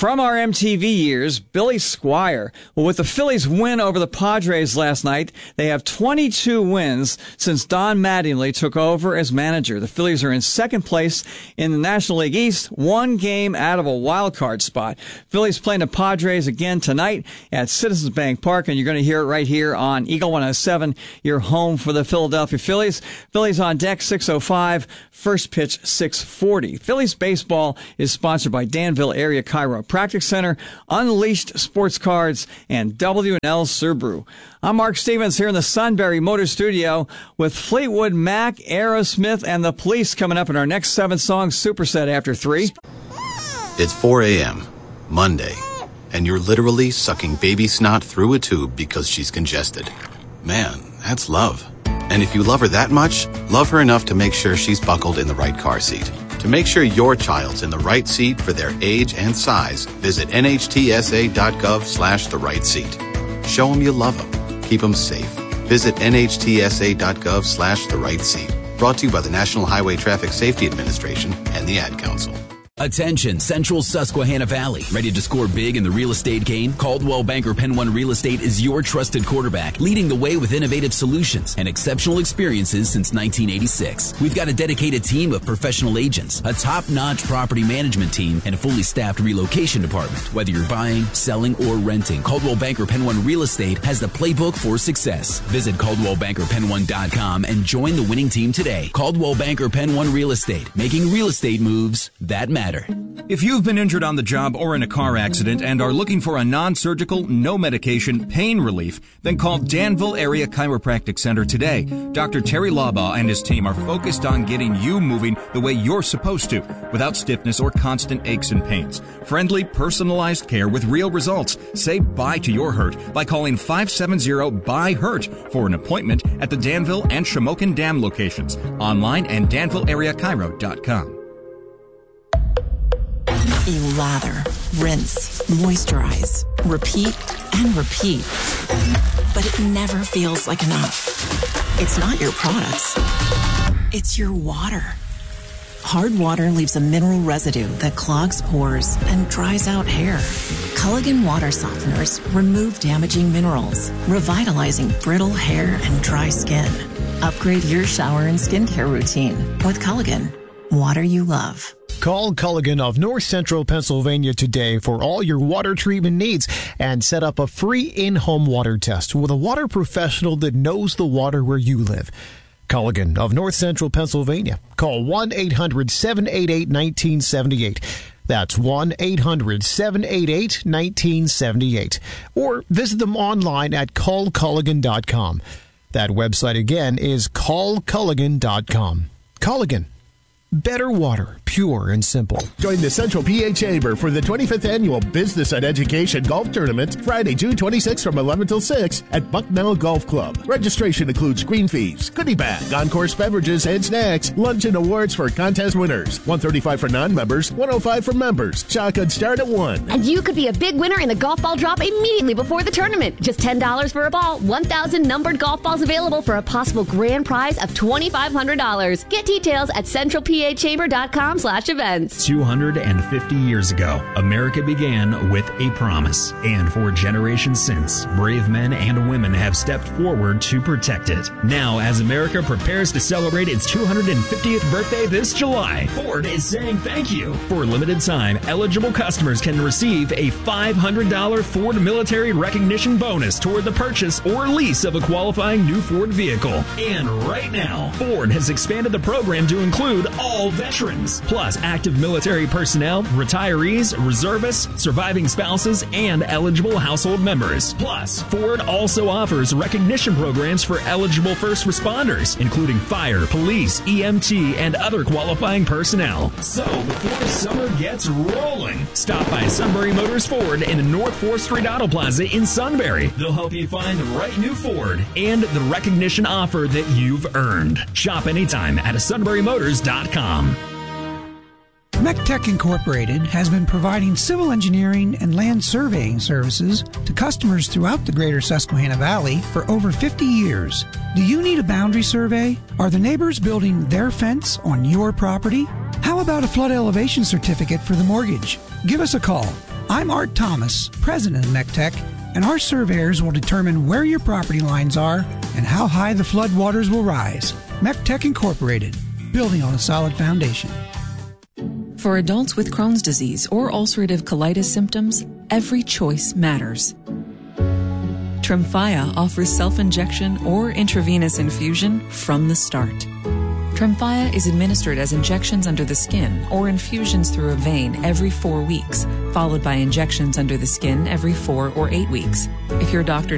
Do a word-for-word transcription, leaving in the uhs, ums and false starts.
From our M T V years, Billy Squier. Well, with the Phillies' win over the Padres last night, they have twenty-two wins since Don Mattingly took over as manager. The Phillies are in second place in the National League East, one game out of a wild card spot. Phillies playing the Padres again tonight at Citizens Bank Park, and you're going to hear it right here on Eagle one oh seven, your home for the Philadelphia Phillies. Phillies on deck, six oh five, first pitch, six forty. Phillies baseball is sponsored by Danville Area Chiropractic Center, Unleashed Sports Cards, and W and L Subaru. I'm Mark Stevens here in the Sunbury Motor Studio with Fleetwood Mac, Aerosmith, and the Police coming up in our next seven songs superset after three. It's four a.m., Monday, and you're literally sucking baby snot through a tube because she's congested. Man, that's love. And if you love her that much, love her enough to make sure she's buckled in the right car seat. To make sure your child's in the right seat for their age and size, visit nhtsa.gov slash the right seat. Show them you love them. Keep them safe. Visit nhtsa.gov slash the right seat. Brought to you by the National Highway Traffic Safety Administration and the Ad Council. Attention, Central Susquehanna Valley. Ready to score big in the real estate game? Coldwell Banker Penn One Real Estate is your trusted quarterback, leading the way with innovative solutions and exceptional experiences since nineteen eighty-six. We've got a dedicated team of professional agents, a top-notch property management team, and a fully staffed relocation department. Whether you're buying, selling, or renting, Coldwell Banker Penn One Real Estate has the playbook for success. Visit Coldwell Banker Penn One dot com and join the winning team today. Coldwell Banker Penn One Real Estate, making real estate moves that matter. If you've been injured on the job or in a car accident and are looking for a non-surgical, no medication pain relief, then call Danville Area Chiropractic Center today. Doctor Terry Lawbaugh and his team are focused on getting you moving the way you're supposed to, without stiffness or constant aches and pains. Friendly, personalized care with real results. Say bye to your hurt by calling five seven zero, B Y HURT for an appointment at the Danville and Shamokin Dam locations. Online and danville area chiro dot com. You lather, rinse, moisturize, repeat, and repeat. But it never feels like enough. It's not your products. It's your water. Hard water leaves a mineral residue that clogs pores and dries out hair. Culligan water softeners remove damaging minerals, revitalizing brittle hair and dry skin. Upgrade your shower and skincare routine with Culligan. Water you love. Call Culligan of North Central Pennsylvania today for all your water treatment needs and set up a free in-home water test with a water professional that knows the water where you live. Culligan of North Central Pennsylvania. Call one eight hundred, seven eight eight, one nine seven eight. That's one eight hundred, seven eight eight, one nine seven eight. Or visit them online at call culligan dot com. That website again is call culligan dot com. Culligan. Better water, pure and simple. Join the Central P A Chamber for the twenty-fifth Annual Business and Education Golf Tournament, Friday, June twenty-sixth from eleven till six at Bucknell Golf Club. Registration includes green fees, goodie bag, on-course beverages and snacks, lunch and awards for contest winners. one thirty-five for non-members, one oh five for members. Shotgun start at one. And you could be a big winner in the golf ball drop immediately before the tournament. Just ten dollars for a ball, one thousand numbered golf balls available for a possible grand prize of twenty-five hundred dollars. Get details at central p a chamber dot com slash events. two hundred fifty years ago, America began with a promise. And for generations since, brave men and women have stepped forward to protect it. Now, as America prepares to celebrate its two hundred fiftieth birthday this July, Ford is saying thank you. For a limited time, eligible customers can receive a five hundred dollars Ford Military Recognition bonus toward the purchase or lease of a qualifying new Ford vehicle. And right now, Ford has expanded the program to include all veterans, plus active military personnel, retirees, reservists, surviving spouses, and eligible household members. Plus, Ford also offers recognition programs for eligible first responders, including fire, police, E M T, and other qualifying personnel. So, before summer gets rolling, stop by Sunbury Motors Ford in the North fourth Street Auto Plaza in Sunbury. They'll help you find the right new Ford and the recognition offer that you've earned. Shop anytime at sunbury motors dot com. MECTEC Incorporated has been providing civil engineering and land surveying services to customers throughout the greater Susquehanna Valley for over fifty years. Do you need a boundary survey? Are the neighbors building their fence on your property? How about a flood elevation certificate for the mortgage? Give us a call. I'm Art Thomas, president of MECTEC, and our surveyors will determine where your property lines are and how high the flood waters will rise. MECTEC Incorporated, building on a solid foundation. For adults with Crohn's disease or ulcerative colitis symptoms, every choice matters. Tremfya offers self-injection or intravenous infusion from the start. Tremfya is administered as injections under the skin or infusions through a vein every four weeks, followed by injections under the skin every four or eight weeks. If your doctor